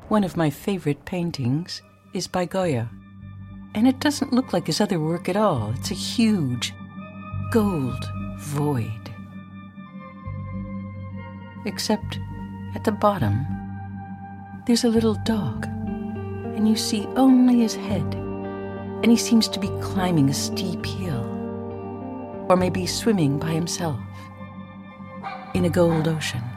One of my favorite paintings is by Goya, and it doesn't look like his other work at all. It's a huge gold void. Except at the bottom, there's a little dog, and you see only his head, and he seems to be climbing a steep hill, or maybe swimming by himself in a gold ocean.